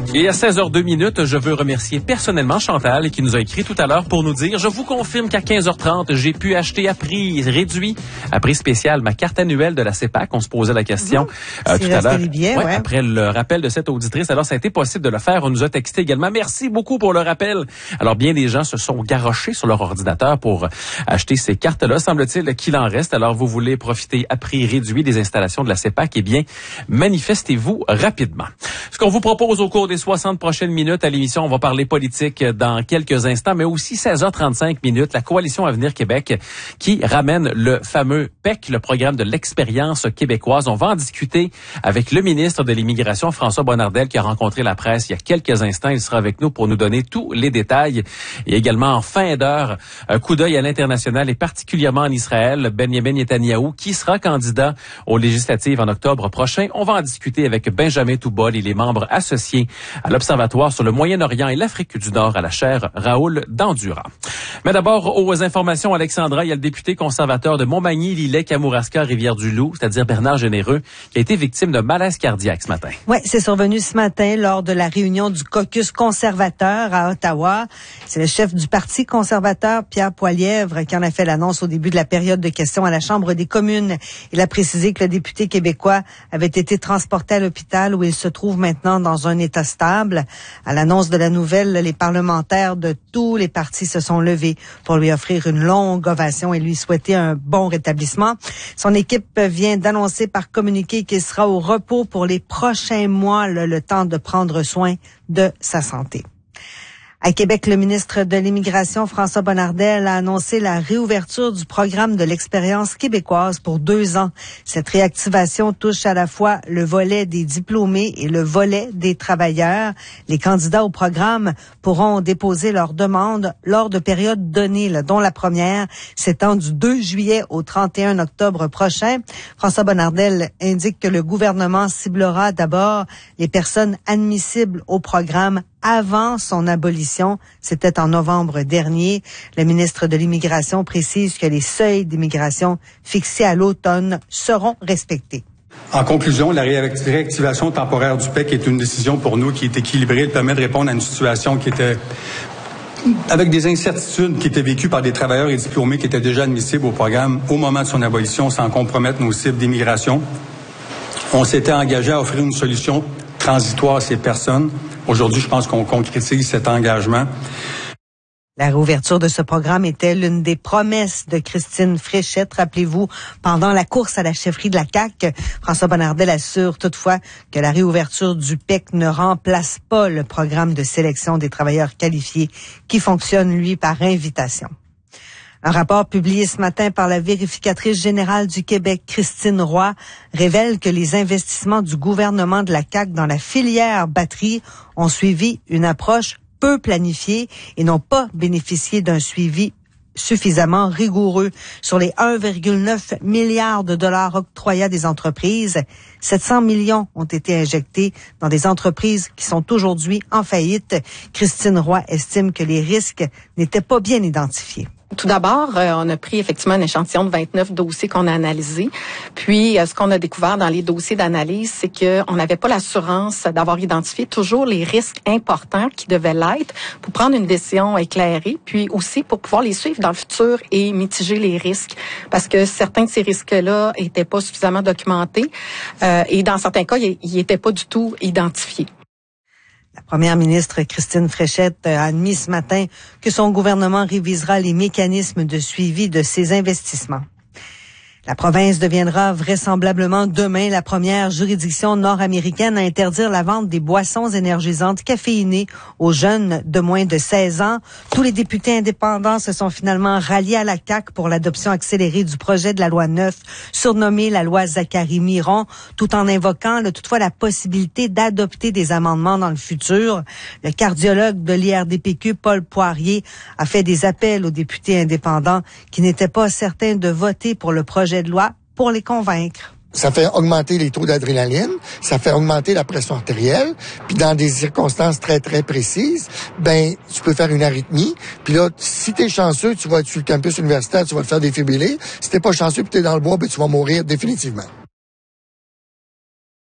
Et à 16h02, je veux remercier personnellement Chantal qui nous a écrit tout à l'heure pour nous dire « Je vous confirme qu'à 15h30, j'ai pu acheter à prix réduit, à prix spécial, ma carte annuelle de la CEPAC. » On se posait la question tout à l'heure. Ouais. Après le rappel de cette auditrice, alors ça a été possible de le faire. On nous a texté également. Merci beaucoup pour le rappel. Alors bien des gens se sont garochés sur leur ordinateur pour acheter ces cartes-là. Semble-t-il qu'il en reste. Alors vous voulez profiter à prix réduit des installations de la CEPAC? Eh bien, manifestez-vous rapidement. Ce qu'on vous propose au cours des 60 prochaines minutes à l'émission, on va parler politique dans quelques instants, mais aussi 16h35 minutes, la Coalition Avenir Québec qui ramène le fameux PEC, le programme de l'expérience québécoise. On va en discuter avec le ministre de l'Immigration, François Bonnardel, qui a rencontré la presse il y a quelques instants. Il sera avec nous pour nous donner tous les détails. Et également en fin d'heure, un coup d'œil à l'international et particulièrement en Israël, Benjamin Netanyahou, qui sera candidat aux législatives en octobre prochain. On va en discuter avec Benjamin Toubol et les membres associés à l'Observatoire sur le Moyen-Orient et l'Afrique du Nord à la chaire Raoul Dandurand. Mais d'abord, aux informations, Alexandra, il y a le député conservateur de Montmagny, Lillet, Kamouraska, Rivière-du-Loup, c'est-à-dire Bernard Généreux, qui a été victime de malaise cardiaque ce matin. Oui, c'est survenu ce matin lors de la réunion du caucus conservateur à Ottawa. C'est le chef du Parti conservateur, Pierre Poilièvre, qui en a fait l'annonce au début de la période de questions à la Chambre des communes. Il a précisé que le député québécois avait été transporté à l'hôpital où il se trouve maintenant dans un état stable. À l'annonce de la nouvelle, les parlementaires de tous les partis se sont levés pour lui offrir une longue ovation et lui souhaiter un bon rétablissement. Son équipe vient d'annoncer par communiqué qu'il sera au repos pour les prochains mois, le temps de prendre soin de sa santé. À Québec, le ministre de l'Immigration, François Bonnardel, a annoncé la réouverture du programme de l'expérience québécoise pour 2 ans. Cette réactivation touche à la fois le volet des diplômés et le volet des travailleurs. Les candidats au programme pourront déposer leurs demandes lors de périodes données, dont la première s'étend du 2 juillet au 31 octobre prochain. François Bonnardel indique que le gouvernement ciblera d'abord les personnes admissibles au programme avant son abolition. C'était en novembre dernier. Le ministre de l'Immigration précise que les seuils d'immigration fixés à l'automne seront respectés. En conclusion, la réactivation temporaire du PEC est une décision pour nous qui est équilibrée. Elle permet de répondre à une situation qui était avec des incertitudes qui étaient vécues par des travailleurs et diplômés qui étaient déjà admissibles au programme au moment de son abolition sans compromettre nos cibles d'immigration. On s'était engagé à offrir une solution transitoire à ces personnes. Aujourd'hui, je pense qu'on concrétise cet engagement. La réouverture de ce programme était l'une des promesses de Christine Fréchette. Rappelez-vous, pendant la course à la chefferie de la CAQ, François Bonnardel assure toutefois que la réouverture du PEC ne remplace pas le programme de sélection des travailleurs qualifiés qui fonctionne, lui, par invitation. Un rapport publié ce matin par la vérificatrice générale du Québec, Christine Roy, révèle que les investissements du gouvernement de la CAQ dans la filière batterie ont suivi une approche peu planifiée et n'ont pas bénéficié d'un suivi suffisamment rigoureux. Sur les 1,9 milliard de dollars octroyés à des entreprises, 700 millions ont été injectés dans des entreprises qui sont aujourd'hui en faillite. Christine Roy estime que les risques n'étaient pas bien identifiés. Tout d'abord, on a pris effectivement un échantillon de 29 dossiers qu'on a analysés. Puis, ce qu'on a découvert dans les dossiers d'analyse, c'est qu'on n'avait pas l'assurance d'avoir identifié toujours les risques importants qui devaient l'être pour prendre une décision éclairée, puis aussi pour pouvoir les suivre dans le futur et mitiger les risques. Parce que certains de ces risques-là étaient pas suffisamment documentés et dans certains cas, ils n'étaient pas du tout identifiés. La première ministre Christine Fréchette a admis ce matin que son gouvernement révisera les mécanismes de suivi de ces investissements. La province deviendra vraisemblablement demain la première juridiction nord-américaine à interdire la vente des boissons énergisantes caféinées aux jeunes de moins de 16 ans. Tous les députés indépendants se sont finalement ralliés à la CAQ pour l'adoption accélérée du projet de la loi 9, surnommée la loi Zachary-Miron, tout en invoquant toutefois la possibilité d'adopter des amendements dans le futur. Le cardiologue de l'IRDPQ, Paul Poirier, a fait des appels aux députés indépendants qui n'étaient pas certains de voter pour le projet de loi pour les convaincre. Ça fait augmenter les taux d'adrénaline, ça fait augmenter la pression artérielle, puis dans des circonstances très, très précises, tu peux faire une arythmie, puis là, si t'es chanceux, tu vas être sur le campus universitaire, tu vas te faire défibriller. Si t'es pas chanceux puis t'es dans le bois, tu vas mourir définitivement.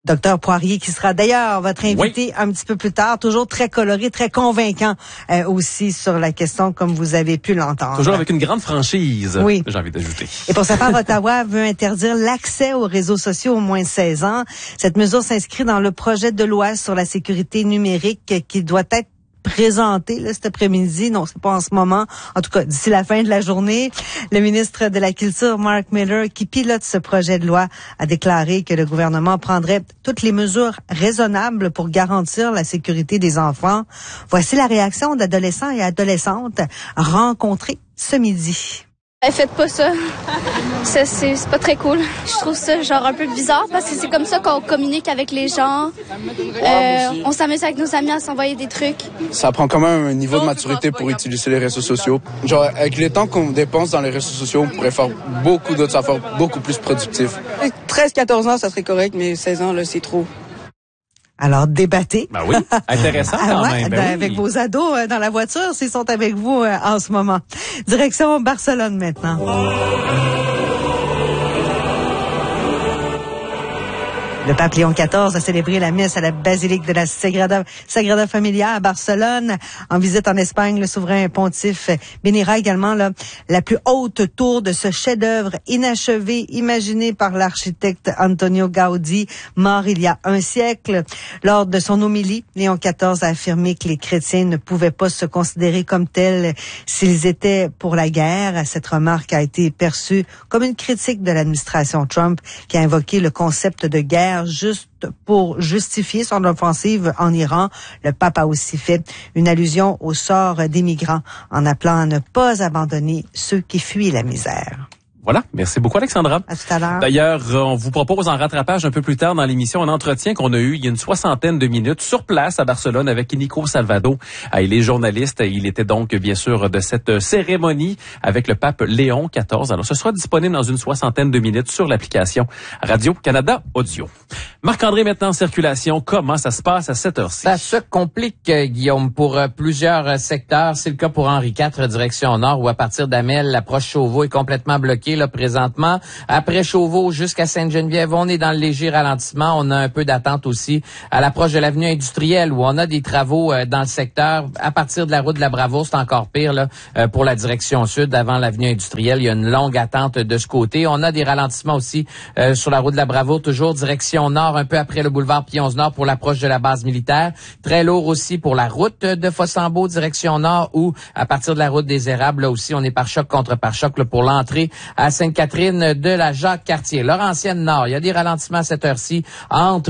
Docteur Poirier, qui sera d'ailleurs votre invité un petit peu plus tard, toujours très coloré, très convaincant aussi sur la question, comme vous avez pu l'entendre. Toujours avec une grande franchise, oui. J'ai envie d'ajouter. Et pour sa part, Ottawa veut interdire l'accès aux réseaux sociaux aux moins de 16 ans. Cette mesure s'inscrit dans le projet de loi sur la sécurité numérique qui doit être présenté là, cet après-midi. Non, c'est pas en ce moment. En tout cas, d'ici la fin de la journée, le ministre de la Culture, Mark Miller, qui pilote ce projet de loi, a déclaré que le gouvernement prendrait toutes les mesures raisonnables pour garantir la sécurité des enfants. Voici la réaction d'adolescents et adolescentes rencontrés ce midi. Faites pas ça. C'est pas très cool. Je trouve ça genre un peu bizarre parce que c'est comme ça qu'on communique avec les gens. On s'amuse avec nos amis à s'envoyer des trucs. Ça prend quand même un niveau de maturité pour utiliser les réseaux sociaux. Genre, avec les temps qu'on dépense dans les réseaux sociaux, on pourrait faire beaucoup d'autres affaires beaucoup plus productifs. 13-14 ans, ça serait correct, mais 16 ans, là, c'est trop. Alors, débattez. Ben oui, intéressant quand même. Ben avec oui. vos ados dans la voiture, s'ils sont avec vous en ce moment. Direction Barcelone maintenant. Le pape Léon XIV a célébré la messe à la basilique de la Sagrada Familia à Barcelone. En visite en Espagne, le souverain pontife bénira également la plus haute tour de ce chef-d'œuvre inachevé, imaginé par l'architecte Antonio Gaudí, mort il y a un siècle. Lors de son homélie, Léon XIV a affirmé que les chrétiens ne pouvaient pas se considérer comme tels s'ils étaient pour la guerre. Cette remarque a été perçue comme une critique de l'administration Trump, qui a invoqué le concept de guerre juste pour justifier son offensive en Iran. Le pape a aussi fait une allusion au sort des migrants en appelant à ne pas abandonner ceux qui fuient la misère. Voilà. Merci beaucoup, Alexandra. À tout à l'heure. D'ailleurs, on vous propose en rattrapage un peu plus tard dans l'émission un entretien qu'on a eu il y a une 60aine de minutes sur place à Barcelone avec Nico Salvado. Il est journaliste. Il était donc, bien sûr, de cette cérémonie avec le pape Léon XIV. Alors, ce sera disponible dans une 60aine de minutes sur l'application Radio-Canada Audio. Marc-André, maintenant en circulation. Comment ça se passe à cette heure-ci? Ça se complique, Guillaume, pour plusieurs secteurs. C'est le cas pour Henri IV, direction nord, où à partir d'Amel, l'approche Chauveau est complètement bloquée là présentement. Après Chauveau jusqu'à Sainte-Geneviève, on est dans le léger ralentissement. On a un peu d'attente aussi à l'approche de l'avenue industrielle, où on a des travaux dans le secteur. À partir de la route de la Bravoure, c'est encore pire là pour la direction sud. Avant l'avenue industrielle, il y a une longue attente de ce côté. On a des ralentissements aussi sur la route de la Bravoure, toujours direction nord, un peu après le boulevard Pie-11 pour l'approche de la base militaire. Très lourd aussi pour la route de Fossambeau, direction nord, où à partir de la route des Érables, là aussi, on est par choc contre par choc là, pour l'entrée à Sainte-Catherine de la Jacques-Cartier. Laurentienne Nord, il y a des ralentissements à cette heure-ci entre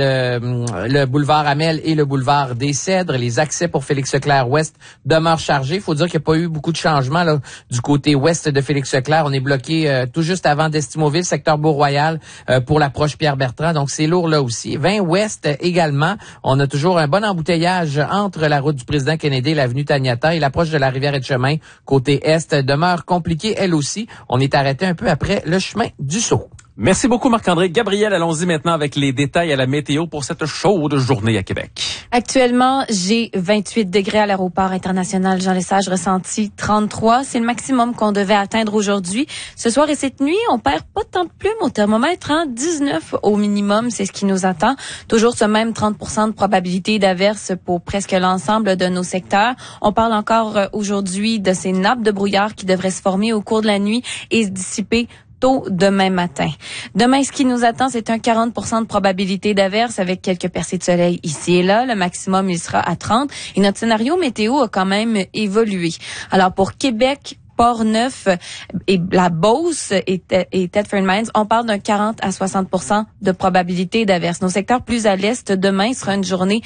le boulevard Amel et le boulevard des Cèdres. Les accès pour Félix-Leclerc Ouest demeurent chargés. Il faut dire qu'il n'y a pas eu beaucoup de changements là, du côté ouest de Félix-Leclerc. On est bloqué tout juste avant d'Estimauville, secteur Beau-Royal, pour l'approche Pierre-Bertrand. Donc, c'est lourd là aussi. 20 ouest également. On a toujours un bon embouteillage entre la route du président Kennedy et l'avenue Taniata, et l'approche de la Rivière-et-Chemin côté est demeure compliquée elle aussi. On est arrêté un peu après le chemin du Sceau. Merci beaucoup, Marc-André. Gabriel, allons-y maintenant avec les détails à la météo pour cette chaude journée à Québec. Actuellement, j'ai 28 degrés à l'aéroport international Jean-Lesage, ressenti 33. C'est le maximum qu'on devait atteindre aujourd'hui. Ce soir et cette nuit, on perd pas tant de plumes au thermomètre, 19 au minimum, c'est ce qui nous attend. Toujours ce même 30% de probabilité d'averse pour presque l'ensemble de nos secteurs. On parle encore aujourd'hui de ces nappes de brouillard qui devraient se former au cours de la nuit et se dissiper tôt demain matin. Demain, ce qui nous attend, c'est un 40% de probabilité d'averse avec quelques percées de soleil ici et là. Le maximum, il sera à 30. Et notre scénario météo a quand même évolué. Alors, pour Québec, Port-Neuf et la Beauce et Thetford Mines, on parle d'un 40 à 60% de probabilité d'averse. Nos secteurs plus à l'est, demain sera une journée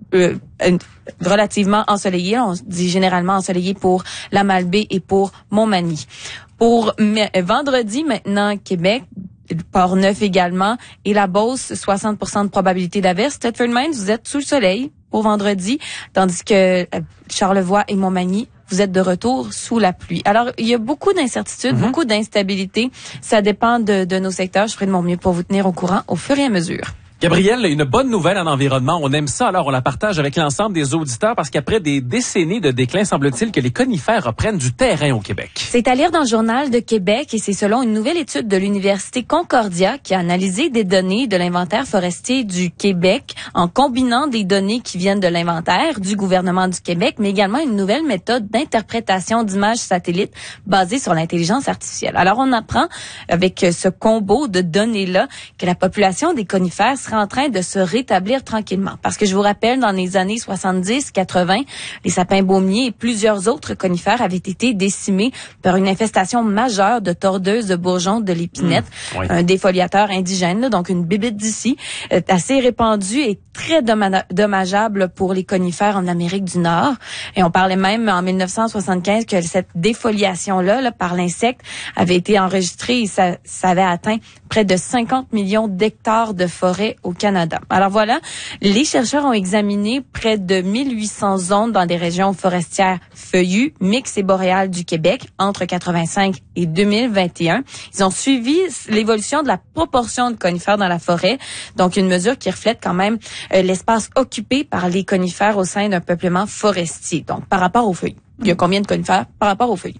relativement ensoleillée. On dit généralement ensoleillée pour la Malbaie et pour Montmagny. Pour vendredi, maintenant, Québec, Port-Neuf également, et la Beauce, 60% de probabilité d'averse. Thetford Mines, vous êtes sous le soleil pour vendredi, tandis que Charlevoix et Montmagny, vous êtes de retour sous la pluie. Alors, il y a beaucoup d'incertitudes, beaucoup d'instabilité. Ça dépend de nos secteurs. Je ferai de mon mieux pour vous tenir au courant au fur et à mesure. Gabriel, une bonne nouvelle en environnement. On aime ça, alors on la partage avec l'ensemble des auditeurs parce qu'après des décennies de déclin, semble-t-il que les conifères reprennent du terrain au Québec. C'est à lire dans le Journal de Québec et c'est selon une nouvelle étude de l'Université Concordia qui a analysé des données de l'inventaire forestier du Québec en combinant des données qui viennent de l'inventaire du gouvernement du Québec, mais également une nouvelle méthode d'interprétation d'images satellites basée sur l'intelligence artificielle. Alors on apprend avec ce combo de données-là que la population des conifères serait en train de se rétablir tranquillement. Parce que je vous rappelle, dans les années 70-80, les sapins baumiers et plusieurs autres conifères avaient été décimés par une infestation majeure de tordeuses de bourgeons de l'épinette, un défoliateur indigène, donc une bibite d'ici, assez répandue et très dommageable pour les conifères en Amérique du Nord. Et on parlait même en 1975 que cette défoliation-là par l'insecte avait été enregistrée et ça avait atteint près de 50 millions d'hectares de forêt au Canada. Alors voilà, les chercheurs ont examiné près de 1800 zones dans des régions forestières feuillues, mixtes et boréales du Québec entre 85 et 2021. Ils ont suivi l'évolution de la proportion de conifères dans la forêt, donc une mesure qui reflète quand même l'espace occupé par les conifères au sein d'un peuplement forestier, donc par rapport aux feuilles. Il y a combien de conifères par rapport aux feuilles?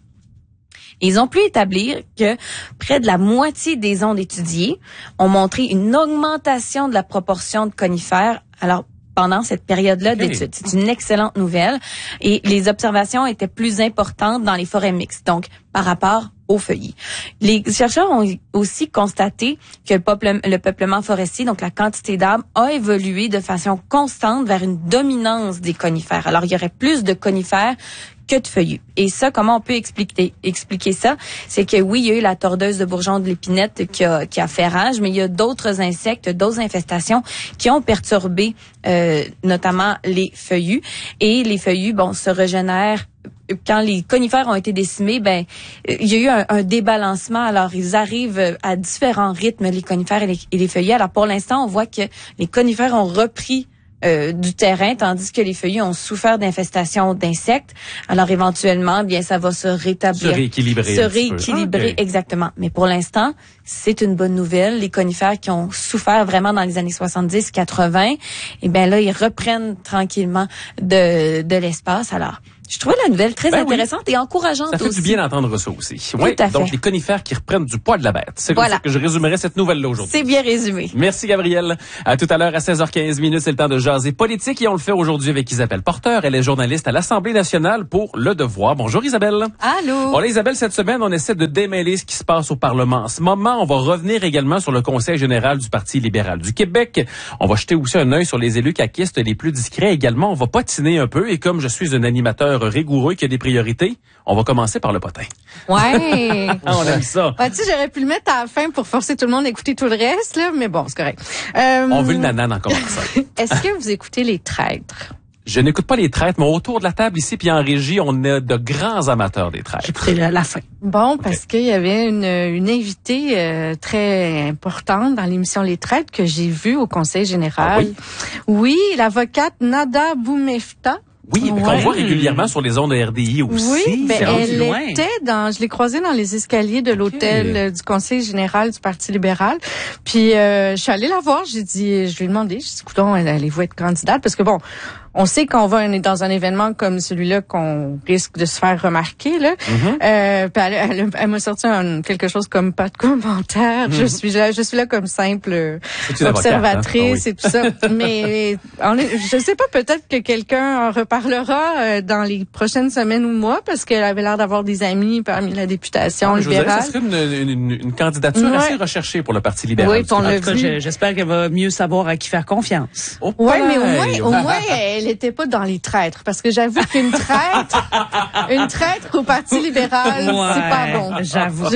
Ils ont pu établir que près de la moitié des zones étudiées ont montré une augmentation de la proportion de conifères. Alors, pendant cette période-là d'études. C'est une excellente nouvelle. Et les observations étaient plus importantes dans les forêts mixtes, donc par rapport aux feuillus. Les chercheurs ont aussi constaté que le peuplement forestier, donc la quantité d'arbres, a évolué de façon constante vers une dominance des conifères. Alors, il y aurait plus de conifères que de feuillus. Et ça, comment on peut expliquer ça? C'est que oui, il y a eu la tordeuse de bourgeons de l'épinette qui a fait rage, mais il y a d'autres insectes, d'autres infestations qui ont perturbé notamment les feuillus. Et les feuillus, se régénèrent. Quand les conifères ont été décimés, il y a eu un débalancement. Alors, ils arrivent à différents rythmes, les conifères et les feuillus. Alors, pour l'instant, on voit que les conifères ont repris du terrain, tandis que les feuillus ont souffert d'infestations d'insectes. Alors, éventuellement, ça va se rétablir. Se rééquilibrer, exactement. Mais pour l'instant, c'est une bonne nouvelle. Les conifères qui ont souffert vraiment dans les années 70-80, là, ils reprennent tranquillement de l'espace. Alors, je trouvais la nouvelle très intéressante et encourageante aussi. Ça fait du bien d'entendre ça aussi. Oui, donc les conifères qui reprennent du poids de la bête. C'est comme ça que je résumerai cette nouvelle-là aujourd'hui. C'est bien résumé. Merci Gabrielle. À tout à l'heure à 16h15, c'est le temps de jaser politique et on le fait aujourd'hui avec Isabelle Porter. Elle est journaliste à l'Assemblée nationale pour Le Devoir. Bonjour Isabelle. Allô. Bon, Isabelle, cette semaine, on essaie de démêler ce qui se passe au Parlement. En ce moment, on va revenir également sur le Conseil général du Parti libéral du Québec. On va jeter aussi un œil sur les élus caquistes les plus discrets également. On va patiner un peu et comme je suis un animateur rigoureux qui a des priorités, on va commencer par le potin. Ouais. On aime ça. Tu sais, j'aurais pu le mettre à la fin pour forcer tout le monde à écouter tout le reste, là, mais bon, c'est correct. On veut le nanan en commençant. Est-ce que vous écoutez Les Traîtres? Je n'écoute pas les traîtres, mais autour de la table ici, puis en régie, on est de grands amateurs des traîtres. J'écouterai la fin. Bon, parce qu'il y avait une invitée très importante dans l'émission Les Traîtres que j'ai vue au Conseil général. Ah oui, l'avocate Nada Boumefta. Oui, mais qu'on voit régulièrement sur les ondes de RDI aussi. Oui, elle était je l'ai croisée dans les escaliers de l'hôtel du Conseil général du Parti libéral. Puis je suis allée la voir, je lui ai demandé, écoutons, allez-vous être candidate? Parce que bon, on sait qu'on va dans un événement comme celui-là qu'on risque de se faire remarquer là. Puis elle m'a sorti quelque chose comme pas de commentaire. Je suis là comme simple observatrice et tout ça. Mais je sais pas, peut-être que quelqu'un en reparlera dans les prochaines semaines ou mois parce qu'elle avait l'air d'avoir des amis parmi la députation libérale. Ça serait une candidature assez recherchée pour le Parti libéral. Oui, on l'a vu. J'espère qu'elle va mieux savoir à qui faire confiance. Oui, mais au moins elle était pas dans les traîtres, parce que j'avoue qu'une traître au Parti libéral, c'est pas bon. J'avoue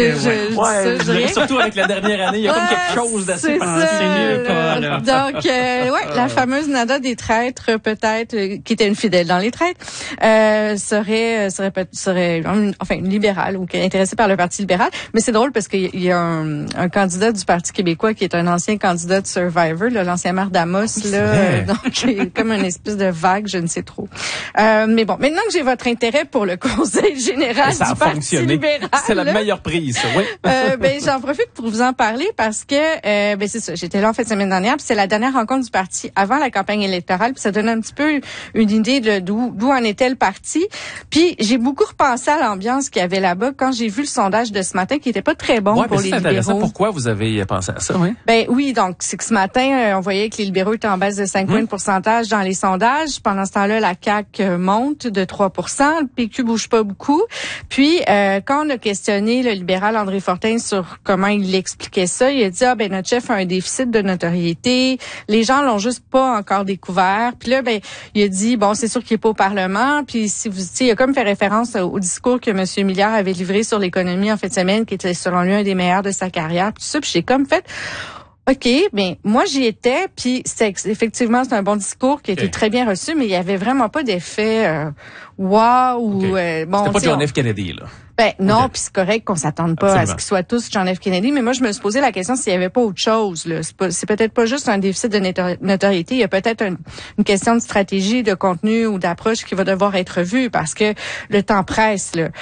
surtout avec la dernière année, il y a comme quelque chose d'assez mieux pas, là. Donc, la fameuse Nada des traîtres, peut-être, qui était une fidèle dans les traites, serait une libérale ou qui est intéressée par le Parti libéral. Mais c'est drôle parce qu'il y a un candidat du Parti québécois qui est un ancien candidat de Survivor, là, l'ancien maire d'Amos, donc j'ai comme une espèce de vague, je ne sais trop. Mais bon, maintenant que j'ai votre intérêt pour le Conseil général du Parti libéral, c'est la meilleure prise, oui. J'en profite pour vous en parler parce que c'est ça, j'étais là en fait semaine dernière, puis c'est la dernière rencontre du parti avant la campagne électorale, puis ça donne un petit peu une idée de d'où en était le parti. Puis j'ai beaucoup repensé à l'ambiance qu'il y avait là-bas quand j'ai vu le sondage de ce matin qui était pas très bon pour les libéraux. C'est intéressant. Pourquoi vous avez pensé à ça, oui? Oui, donc c'est que ce matin, on voyait que les libéraux étaient en baisse de 5 points de pourcentage dans les sondages. Pendant ce temps-là, la CAQ monte de 3%, le PQ bouge pas beaucoup. Puis quand on a questionné le libéral André Fortin sur comment il expliquait ça, il a dit notre chef a un déficit de notoriété, les gens l'ont juste pas encore découvert. Puis là il a dit c'est sûr qu'il est pas au Parlement, puis si vous il a comme fait référence au discours que M. Milliard avait livré sur l'économie en fin de semaine, qui était selon lui un des meilleurs de sa carrière, puis tout ça, puis j'ai comme fait OK, moi j'y étais, puis effectivement c'est un bon discours qui a été très bien reçu, mais il y avait vraiment pas d'effet wow. C'était pas John F. Kennedy là. Non, puis c'est correct qu'on s'attende pas à ce qu'ils soient tous John F. Kennedy, mais moi je me suis posé la question s'il y avait pas autre chose là. C'est peut-être pas juste un déficit de notoriété, il y a peut-être une question de stratégie, de contenu ou d'approche qui va devoir être vue parce que le temps presse là.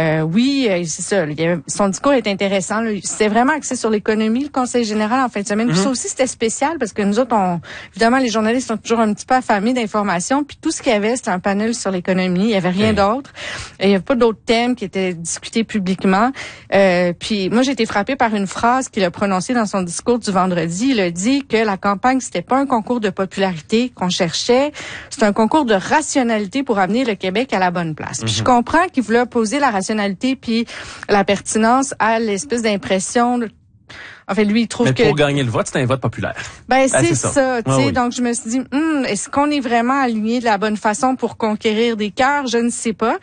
C'est ça, son discours est intéressant là. C'est vraiment axé sur l'économie, le Conseil général en fin de semaine. Puis ça aussi c'était spécial parce que nous autres évidemment les journalistes sont toujours un petit peu affamés d'informations, puis tout ce qu'il y avait c'était un panel sur l'économie, il y avait rien d'autre. Il y avait pas d'autres thèmes qui étaient discuté publiquement. Puis moi, j'ai été frappée par une phrase qu'il a prononcée dans son discours du vendredi. Il a dit que la campagne, c'était pas un concours de popularité qu'on cherchait, c'est un concours de rationalité pour amener le Québec à la bonne place. Puis je comprends qu'il voulait opposer la rationalité puis la pertinence à l'espèce d'impression lui, il trouve que... pour gagner le vote, c'est un vote populaire. C'est ça, tu sais. Donc, je me suis dit, est-ce qu'on est vraiment aligné de la bonne façon pour conquérir des cœurs? Je ne sais pas.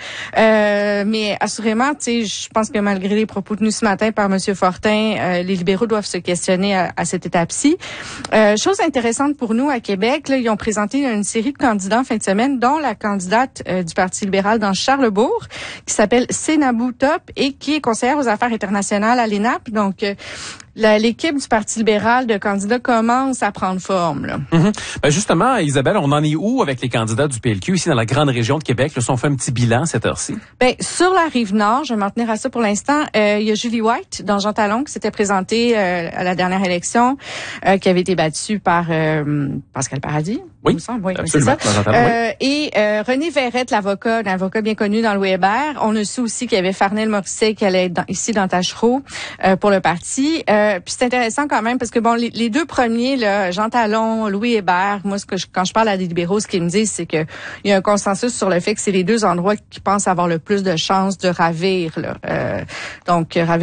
Mais assurément, tu sais, je pense que malgré les propos tenus ce matin par M. Fortin, les libéraux doivent se questionner à cette étape-ci. Chose intéressante pour nous à Québec, là, ils ont présenté une série de candidats en fin de semaine, dont la candidate du Parti libéral dans Charlesbourg, qui s'appelle Sénabou Top et qui est conseillère aux affaires internationales à l'ENAP. Donc, l'équipe du Parti libéral de candidats commence à prendre forme. Là. Justement, Isabelle, on en est où avec les candidats du PLQ ici dans la grande région de Québec? Là, si on fait un petit bilan cette heure-ci. Sur la Rive-Nord, je vais m'en tenir à ça pour l'instant, il y a Julie White dans Jean Talon qui s'était présentée à la dernière élection, qui avait été battue par Pascal Paradis. Oui, absolument. C'est ça. Et René Verrette, un avocat bien connu dans le Hébert. On a su aussi qu'il y avait Farnell Morisset qui allait être ici dans Tachereau pour le parti. Puis c'est intéressant quand même parce que les deux premiers, là, Jean Talon, Louis Hébert, moi quand je parle à des libéraux, ce qu'ils me disent, c'est que il y a un consensus sur le fait que c'est les deux endroits qui pensent avoir le plus de chances de ravir. Là. Donc ravir